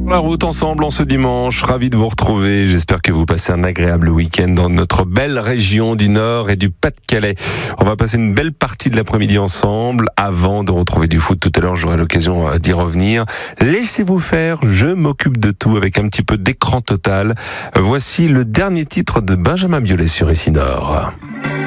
La route ensemble en ce dimanche, ravi de vous retrouver. J'espère que vous passez un agréable week-end dans notre belle région du Nord et du Pas-de-Calais. On va passer une belle partie de l'après-midi ensemble avant de retrouver du foot. Tout à l'heure, j'aurai l'occasion d'y revenir. Laissez-vous faire, je m'occupe de tout avec un petit peu d'écran total. Voici le dernier titre de Benjamin Biolay sur Ici Nord.